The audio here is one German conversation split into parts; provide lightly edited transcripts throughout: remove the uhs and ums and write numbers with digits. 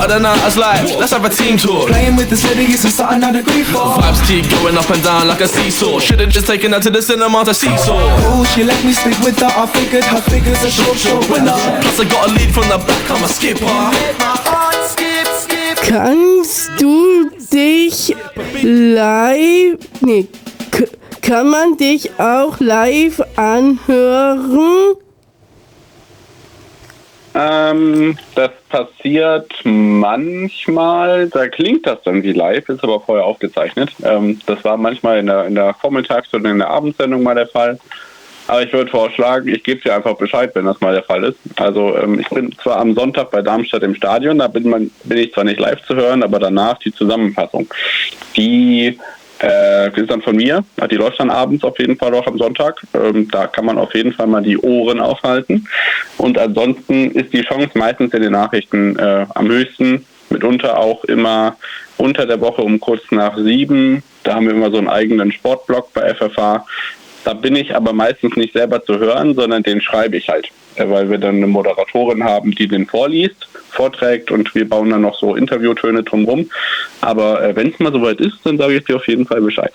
Start of the night, I was like, let's have a team talk. Playing with the city is something I'd agree for. Vibes keep going up and down like a seesaw. Should've just taken her to the cinema to seesaw. Oh, she let me sleep with her. I figured her figure's a short winner. Plus I got a lead from the back, I'm a skipper. Kannst du dich live... Nee, kann man dich auch live anhören? Das passiert manchmal, da klingt das dann wie live, ist aber vorher aufgezeichnet. Das war manchmal in der Vormittags- oder in der Abendsendung mal der Fall. Aber ich würde vorschlagen, ich gebe dir einfach Bescheid, wenn das mal der Fall ist. Also ich bin zwar am Sonntag bei Darmstadt im Stadion, da bin ich zwar nicht live zu hören, aber danach die Zusammenfassung. Die ist dann von mir, die läuft dann abends auf jeden Fall auch am Sonntag. Da kann man auf jeden Fall mal die Ohren aufhalten. Und ansonsten ist die Chance meistens in den Nachrichten am höchsten, mitunter auch immer unter der Woche um kurz nach 7. Da haben wir immer so einen eigenen Sportblog bei FFH. Da bin ich aber meistens nicht selber zu hören, sondern den schreibe ich halt, weil wir dann eine Moderatorin haben, die den vorträgt und wir bauen dann noch so Interviewtöne drumherum. Aber wenn es mal soweit ist, dann sage ich dir auf jeden Fall Bescheid.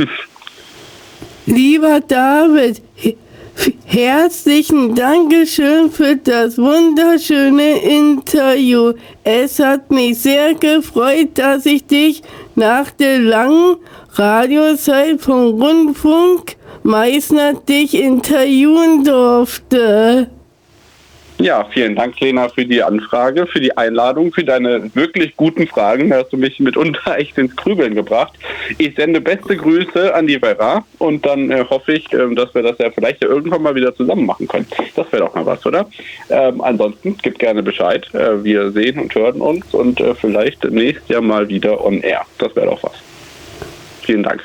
Lieber David, herzlichen Dankeschön für das wunderschöne Interview. Es hat mich sehr gefreut, dass ich dich nach der langen Radiozeit vom Rundfunk Meißner dich interviewen durfte. Ja, vielen Dank, Lena, für die Anfrage, für die Einladung, für deine wirklich guten Fragen. Da hast du mich mitunter echt ins Grübeln gebracht. Ich sende beste Grüße an die Vera und dann hoffe ich, dass wir das ja vielleicht irgendwann mal wieder zusammen machen können. Das wäre doch mal was, oder? Ansonsten gib gerne Bescheid. Wir sehen und hören uns und vielleicht nächstes Jahr mal wieder on air. Das wäre doch was. Vielen Dank.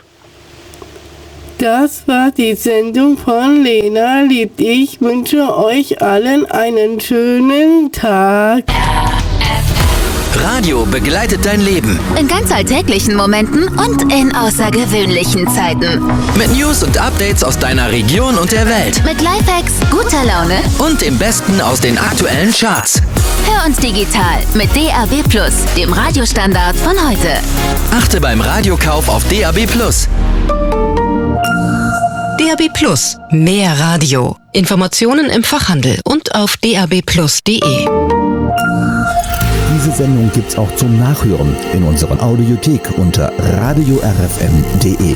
Das war die Sendung von Lena Liebt. Ich wünsche euch allen einen schönen Tag. Radio begleitet dein Leben. In ganz alltäglichen Momenten und in außergewöhnlichen Zeiten. Mit News und Updates aus deiner Region und der Welt. Mit Lifehacks, guter Laune und dem Besten aus den aktuellen Charts. Hör uns digital mit DAB+, dem Radiostandard von heute. Achte beim Radiokauf auf DAB+. DAB+, mehr Radio. Informationen im Fachhandel und auf dabplus.de. Diese Sendung gibt's auch zum Nachhören in unserer Audiothek unter radiorfm.de.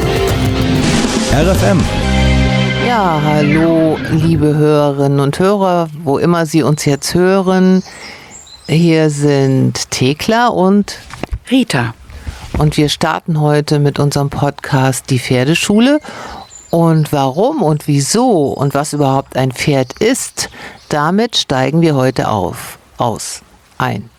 RFM. Ja, hallo, liebe Hörerinnen und Hörer, wo immer Sie uns jetzt hören. Hier sind Thekla und Rita. Und wir starten heute mit unserem Podcast Die Pferdeschule. Und warum und wieso und was überhaupt ein Pferd ist, damit steigen wir heute ein.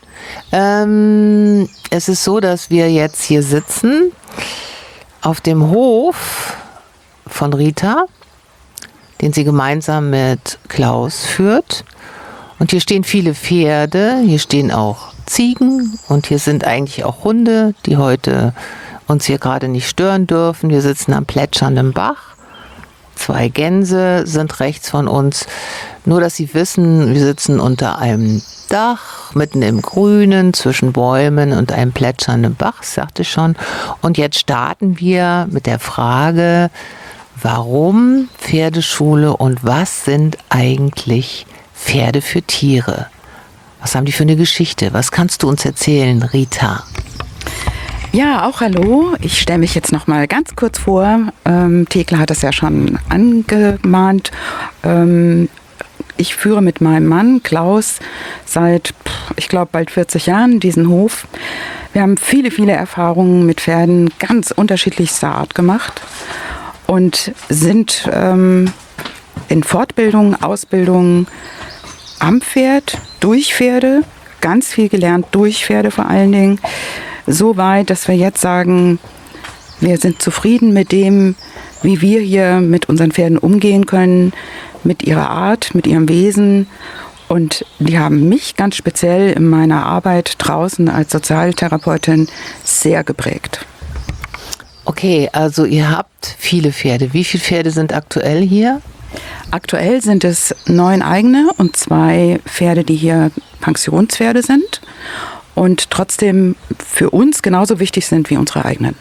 Es ist so, dass wir jetzt hier sitzen auf dem Hof von Rita, den sie gemeinsam mit Klaus führt. Und hier stehen viele Pferde, hier stehen auch Ziegen und hier sind eigentlich auch Hunde, die heute uns hier gerade nicht stören dürfen. Wir sitzen am plätschernden Bach. 2 Gänse sind rechts von uns. Nur, dass Sie wissen, wir sitzen unter einem Dach, mitten im Grünen, zwischen Bäumen und einem plätschernden Bach, sagte ich schon. Und jetzt starten wir mit der Frage, warum Pferdeschule und was sind eigentlich Pferde für Tiere? Was haben die für eine Geschichte? Was kannst du uns erzählen, Rita? Ja, auch hallo. Ich stelle mich jetzt noch mal ganz kurz vor. Thekla hat das ja schon angemahnt. Ich führe mit meinem Mann Klaus seit, ich glaube, bald 40 Jahren diesen Hof. Wir haben viele, viele Erfahrungen mit Pferden ganz unterschiedlichster Art gemacht und sind in Fortbildungen, Ausbildungen am Pferd, durch Pferde, ganz viel gelernt durch Pferde vor allen Dingen. So weit, dass wir jetzt sagen, wir sind zufrieden mit dem, wie wir hier mit unseren Pferden umgehen können, mit ihrer Art, mit ihrem Wesen. Und die haben mich ganz speziell in meiner Arbeit draußen als Sozialtherapeutin sehr geprägt. Okay, also ihr habt viele Pferde. Wie viele Pferde sind aktuell hier? Aktuell sind es 9 eigene und 2 Pferde, die hier Pensionspferde sind. und trotzdem für uns genauso wichtig sind wie unsere eigenen.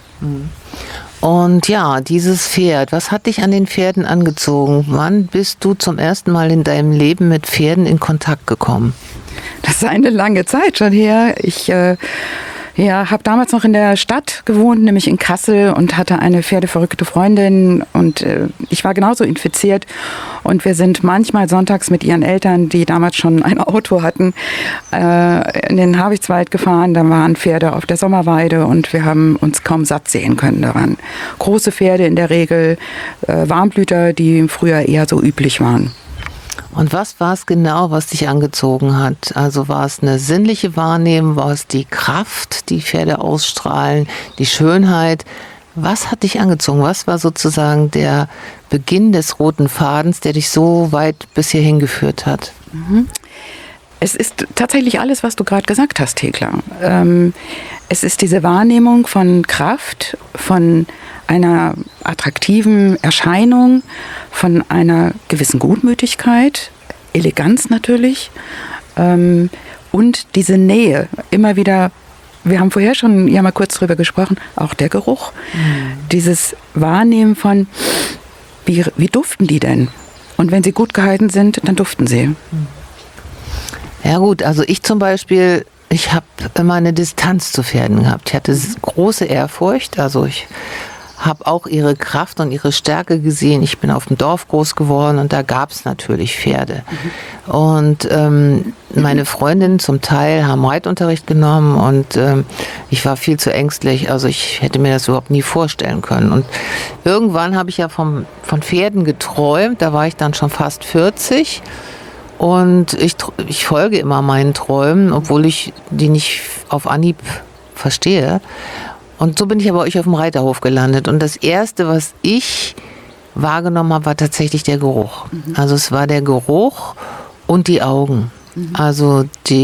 Und ja, dieses Pferd, was hat dich an den Pferden angezogen? Wann bist du zum ersten Mal in deinem Leben mit Pferden in Kontakt gekommen? Das ist eine lange Zeit schon her. Ich habe damals noch in der Stadt gewohnt, nämlich in Kassel, und hatte eine pferdeverrückte Freundin, und ich war genauso infiziert, und wir sind manchmal sonntags mit ihren Eltern, die damals schon ein Auto hatten, in den Habichtswald gefahren. Da waren Pferde auf der Sommerweide und wir haben uns kaum satt sehen können daran. Große Pferde in der Regel, Warmblüter, die früher eher so üblich waren. Und was war es genau, was dich angezogen hat? Also war es eine sinnliche Wahrnehmung, war es die Kraft, die Pferde ausstrahlen, die Schönheit? Was hat dich angezogen? Was war sozusagen der Beginn des roten Fadens, der dich so weit bis hierhin geführt hat? Es ist tatsächlich alles, was du gerade gesagt hast, Thekla. Es ist diese Wahrnehmung von Kraft, von einer attraktiven Erscheinung, von einer gewissen Gutmütigkeit, Eleganz natürlich, und diese Nähe. Immer wieder, wir haben vorher schon ja mal kurz drüber gesprochen, auch der Geruch. Dieses Wahrnehmen von, wie duften die denn? Und wenn sie gut gehalten sind, dann duften sie. Ja gut, also ich zum Beispiel, ich habe immer eine Distanz zu Pferden gehabt. Ich hatte große Ehrfurcht, also ich habe auch ihre Kraft und ihre Stärke gesehen. Ich bin auf dem Dorf groß geworden und da gab es natürlich Pferde. Und meine Freundinnen zum Teil haben Reitunterricht genommen und ich war viel zu ängstlich. Also ich hätte mir das überhaupt nie vorstellen können. Und irgendwann habe ich ja von Pferden geträumt. Da war ich dann schon fast 40. Und ich folge immer meinen Träumen, obwohl ich die nicht auf Anhieb verstehe. Und so bin ich aber euch auf dem Reiterhof gelandet. Und das Erste, was ich wahrgenommen habe, war tatsächlich der Geruch. Also es war der Geruch und die Augen. Also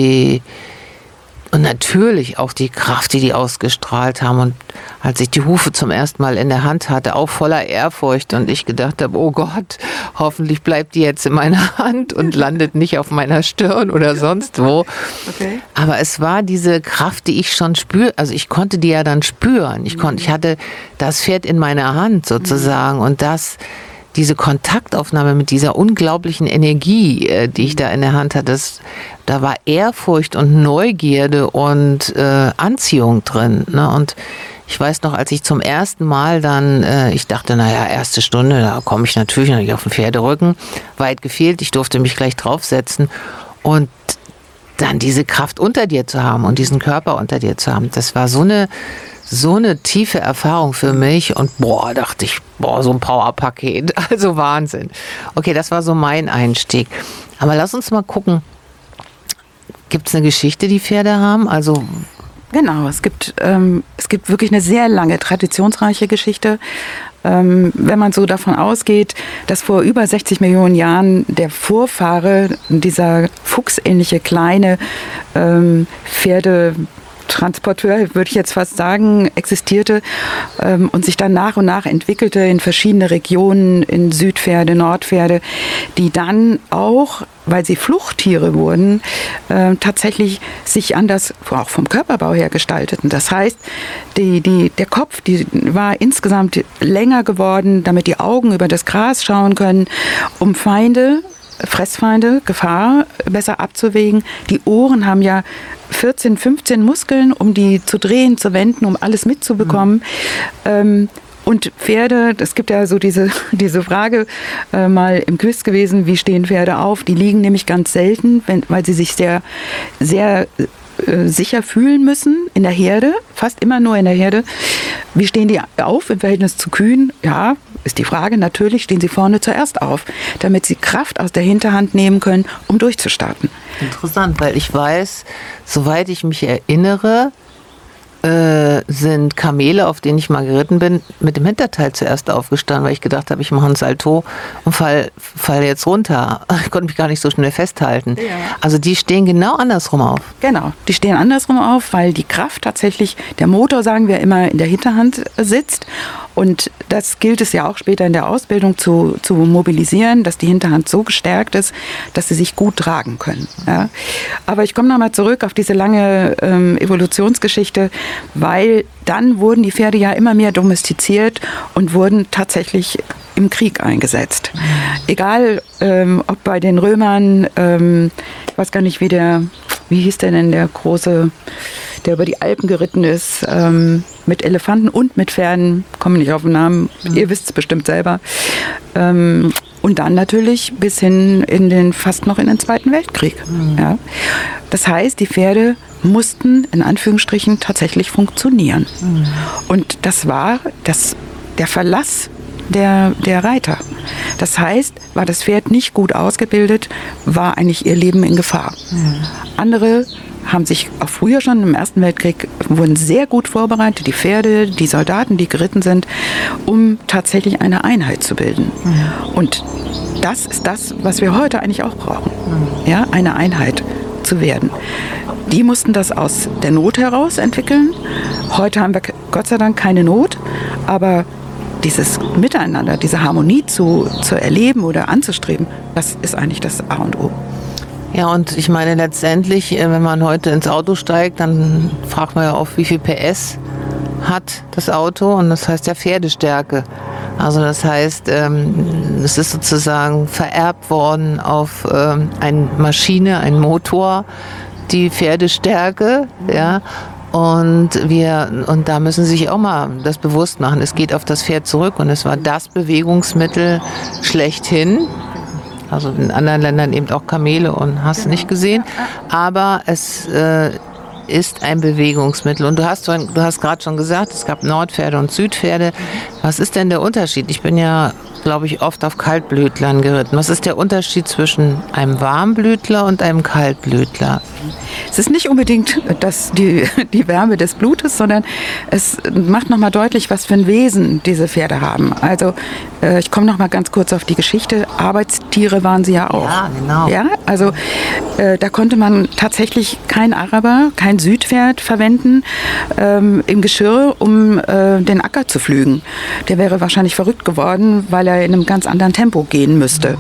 und natürlich auch die Kraft, die ausgestrahlt haben. Und als ich die Hufe zum ersten Mal in der Hand hatte, auch voller Ehrfurcht, und ich gedacht habe, oh Gott, hoffentlich bleibt die jetzt in meiner Hand und landet nicht auf meiner Stirn oder sonst wo. Okay. Aber es war diese Kraft, die ich schon spüre. Also ich konnte die ja dann spüren. Ich hatte das Pferd in meiner Hand sozusagen, und diese Kontaktaufnahme mit dieser unglaublichen Energie, die ich da in der Hand hatte, da war Ehrfurcht und Neugierde und Anziehung drin. Ne? Und ich weiß noch, als ich zum ersten Mal dann, ich dachte, naja, erste Stunde, da komme ich natürlich noch nicht auf den Pferderücken, weit gefehlt, ich durfte mich gleich draufsetzen, und dann diese Kraft unter dir zu haben und diesen Körper unter dir zu haben, das war so eine tiefe Erfahrung für mich, und dachte ich, so ein Powerpaket, also Wahnsinn. Okay, das war so mein Einstieg. Aber lass uns mal gucken, gibt es eine Geschichte, die Pferde haben? Also genau, es gibt wirklich eine sehr lange, traditionsreiche Geschichte. Wenn man so davon ausgeht, dass vor über 60 Millionen Jahren der Vorfahre, dieser fuchsähnliche kleine Pferdetransporteur, würde ich jetzt fast sagen, existierte und sich dann nach und nach entwickelte in verschiedene Regionen, in Südpferde, Nordpferde, die dann auch, weil sie Fluchttiere wurden, tatsächlich sich anders, auch vom Körperbau her gestalteten. Das heißt, der Kopf, die war insgesamt länger geworden, damit die Augen über das Gras schauen können, um Fressfeinde, Gefahr besser abzuwägen. Die Ohren haben ja 14, 15 Muskeln, um die zu drehen, zu wenden, um alles mitzubekommen. Und Pferde, es gibt ja so diese Frage mal im Quiz gewesen, wie stehen Pferde auf? Die liegen nämlich ganz selten, weil sie sich sehr, sehr sicher fühlen müssen in der Herde, fast immer nur in der Herde. Wie stehen die auf im Verhältnis zu Kühen? Ja, ist die Frage. Natürlich stehen sie vorne zuerst auf, damit sie Kraft aus der Hinterhand nehmen können, um durchzustarten. Interessant, weil ich weiß, soweit ich mich erinnere, sind Kamele, auf denen ich mal geritten bin, mit dem Hinterteil zuerst aufgestanden, weil ich gedacht habe, ich mache ein Salto und fall jetzt runter. Ich konnte mich gar nicht so schnell festhalten. Ja. Also die stehen genau andersrum auf. Genau, die stehen andersrum auf, weil die Kraft tatsächlich, der Motor, sagen wir immer, in der Hinterhand sitzt. Und das gilt es ja auch später in der Ausbildung zu mobilisieren, dass die Hinterhand so gestärkt ist, dass sie sich gut tragen können. Ja. Aber ich komme nochmal zurück auf diese lange Evolutionsgeschichte, weil dann wurden die Pferde ja immer mehr domestiziert und wurden tatsächlich im Krieg eingesetzt. Egal, ob bei den Römern, ich weiß gar nicht, wie hieß der denn, der große, der über die Alpen geritten ist, mit Elefanten und mit Pferden, komme nicht auf den Namen, ihr wisst es bestimmt selber. Und dann natürlich bis hin fast noch in den Zweiten Weltkrieg. Ja. Das heißt, die Pferde mussten in Anführungsstrichen tatsächlich funktionieren. Und das war der Verlass der Reiter. Das heißt, war das Pferd nicht gut ausgebildet, war eigentlich ihr Leben in Gefahr. Andere haben sich auch früher schon im Ersten Weltkrieg, wurden sehr gut vorbereitet, die Pferde, die Soldaten, die geritten sind, um tatsächlich eine Einheit zu bilden. Und das ist das, was wir heute eigentlich auch brauchen. Ja, eine Einheit zu werden. Die mussten das aus der Not heraus entwickeln. Heute haben wir Gott sei Dank keine Not, aber dieses Miteinander, diese Harmonie zu erleben oder anzustreben, das ist eigentlich das A und O. Ja, und ich meine letztendlich, wenn man heute ins Auto steigt, dann fragt man ja oft, wie viel PS hat das Auto, und das heißt ja Pferdestärke. Also das heißt, es ist sozusagen vererbt worden auf eine Maschine, einen Motor, die Pferdestärke, ja. Und da müssen Sie sich auch mal das bewusst machen. Es geht auf das Pferd zurück und es war das Bewegungsmittel schlechthin. Also in anderen Ländern eben auch Kamele und hast nicht gesehen. Aber es ist ein Bewegungsmittel. Und du hast gerade schon gesagt, es gab Nordpferde und Südpferde. Was ist denn der Unterschied? Ich bin ja, glaube ich, oft auf Kaltblütlern geritten. Was ist der Unterschied zwischen einem Warmblütler und einem Kaltblütler? Es ist nicht unbedingt die Wärme des Blutes, sondern es macht nochmal deutlich, was für ein Wesen diese Pferde haben. Also ich komme nochmal ganz kurz auf die Geschichte. Arbeitstiere waren sie ja auch. Ja, genau. Ja, also da konnte man tatsächlich kein Araber, kein Südpferd verwenden im Geschirr, um den Acker zu pflügen. Der wäre wahrscheinlich verrückt geworden, weil er in einem ganz anderen Tempo gehen müsste.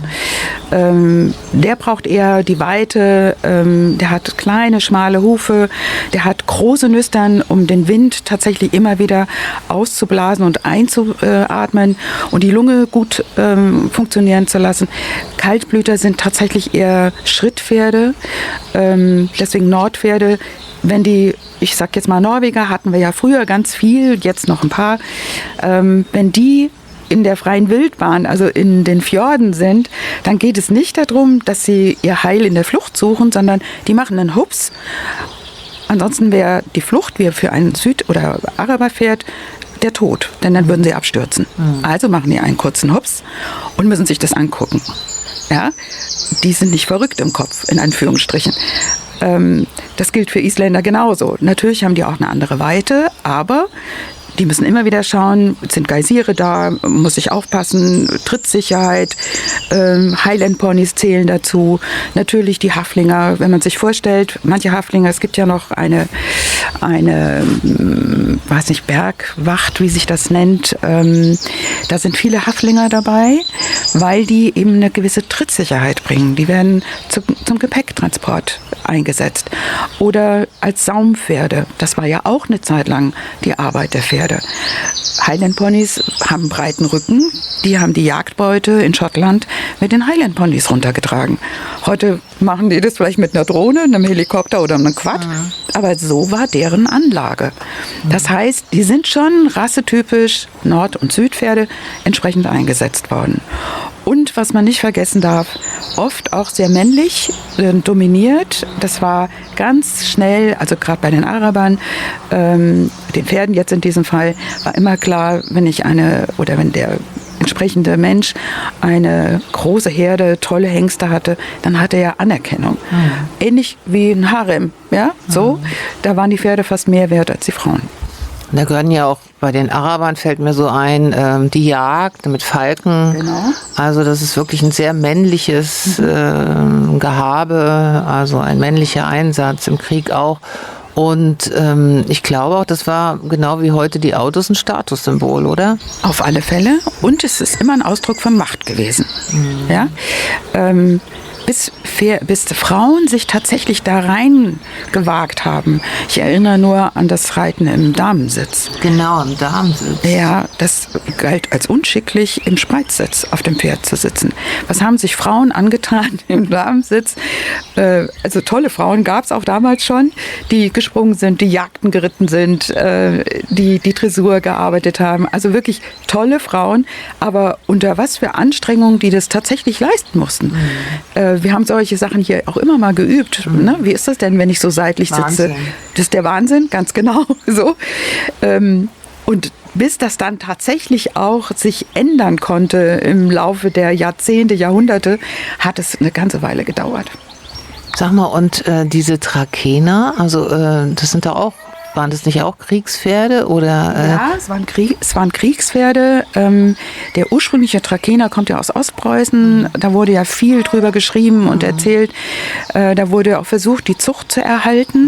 Der braucht eher die Weite, der hat kleine, schmale Hufe, der hat große Nüstern, um den Wind tatsächlich immer wieder auszublasen und einzuatmen und die Lunge gut funktionieren zu lassen. Kaltblüter sind tatsächlich eher Schrittpferde, deswegen Nordpferde. Ich sag jetzt mal Norweger, hatten wir ja früher ganz viel, jetzt noch ein paar, wenn die in der freien Wildbahn, also in den Fjorden sind, dann geht es nicht darum, dass sie ihr Heil in der Flucht suchen, sondern die machen einen Hups. Ansonsten wäre die Flucht, wie für ein Süd- oder Araberpferd, der Tod, denn dann würden sie abstürzen. Also machen die einen kurzen Hups und müssen sich das angucken. Ja? Die sind nicht verrückt im Kopf, in Anführungsstrichen. Das gilt für Isländer genauso. Natürlich haben die auch eine andere Weite, aber die müssen immer wieder schauen, sind Geysire da, muss ich aufpassen, Trittsicherheit, Highland-Ponys zählen dazu. Natürlich die Haflinger, wenn man sich vorstellt, manche Haflinger, es gibt ja noch eine weiß nicht, Bergwacht, wie sich das nennt. Da sind viele Haflinger dabei, weil die eben eine gewisse Trittsicherheit bringen. Die werden zum Gepäcktransport eingesetzt. Oder als Saumpferde. Das war ja auch eine Zeit lang die Arbeit der Pferde. Highland Ponys haben breiten Rücken. Die haben die Jagdbeute in Schottland mit den Highland Ponys runtergetragen. Heute machen die das vielleicht mit einer Drohne, einem Helikopter oder einem Quad. Aber so war deren Anlage. Das heißt, die sind schon rassetypisch Nord- und Südpferde entsprechend eingesetzt worden. Und was man nicht vergessen darf, oft auch sehr männlich dominiert. Das war ganz schnell, also gerade bei den Arabern, den Pferden jetzt in diesem Fall, war immer klar, wenn der entsprechende Mensch eine große Herde, tolle Hengste hatte, dann hatte er Anerkennung. Ähnlich wie ein Harem, ja, so. Da waren die Pferde fast mehr wert als die Frauen. Da gehören ja auch bei den Arabern, fällt mir so ein, die Jagd mit Falken. Genau. Also das ist wirklich ein sehr männliches Gehabe, also ein männlicher Einsatz im Krieg auch. Und ich glaube auch, das war genau wie heute die Autos ein Statussymbol, oder? Auf alle Fälle. Und es ist immer ein Ausdruck von Macht gewesen. Ja? Bis Frauen sich tatsächlich da rein gewagt haben. Ich erinnere nur an das Reiten im Damensitz. Genau, im Damensitz. Ja, das galt als unschicklich, im Spreizsitz auf dem Pferd zu sitzen. Was haben sich Frauen angetan im Damensitz? Also tolle Frauen gab es auch damals schon, die gesprungen sind, die Jagden geritten sind, die Dressur gearbeitet haben. Also wirklich tolle Frauen, aber unter was für Anstrengungen die das tatsächlich leisten mussten. Wir haben solche Sachen hier auch immer mal geübt. Ne? Wie ist das denn, wenn ich so seitlich sitze? Das ist der Wahnsinn, ganz genau. So. Und bis das dann tatsächlich auch sich ändern konnte im Laufe der Jahrzehnte, Jahrhunderte, hat es eine ganze Weile gedauert. Sag mal, und diese Trakener, also das sind da auch, waren das nicht auch Kriegspferde? Oder, Ja, es waren Kriegspferde. Der ursprüngliche Trakener kommt ja aus Ostpreußen. Da wurde ja viel drüber geschrieben und erzählt. Da wurde auch versucht, die Zucht zu erhalten.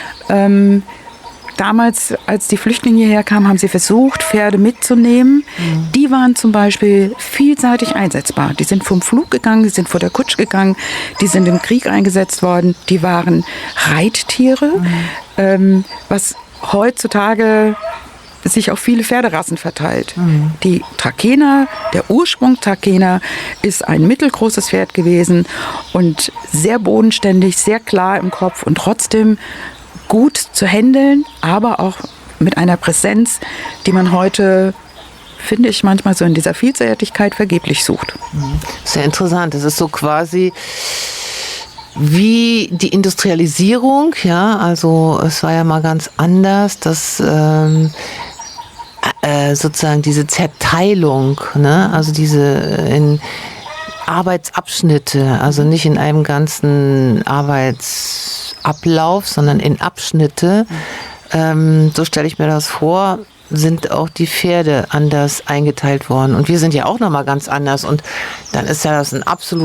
Damals, als die Flüchtlinge hierher kamen, haben sie versucht, Pferde mitzunehmen. Die waren zum Beispiel vielseitig einsetzbar. Die sind vom Flug gegangen, die sind vor der Kutsche gegangen, die sind im Krieg eingesetzt worden. Die waren Reittiere, was heutzutage sich auf viele Pferderassen verteilt. Die Trakener, der Ursprung Trakener, ist ein mittelgroßes Pferd gewesen und sehr bodenständig, sehr klar im Kopf und trotzdem gut zu handeln, aber auch mit einer Präsenz, die man heute, finde ich, manchmal so in dieser Vielseitigkeit vergeblich sucht. Sehr interessant. Das ist so quasi wie die Industrialisierung, ja, also es war ja mal ganz anders, dass sozusagen diese Zerteilung, ne, also diese in Arbeitsabschnitte, also nicht in einem ganzen Arbeitsablauf, sondern in Abschnitte. So stelle ich mir das vor, sind auch die Pferde anders eingeteilt worden. Und wir sind ja auch nochmal ganz anders. Und dann ist ja das ein absolut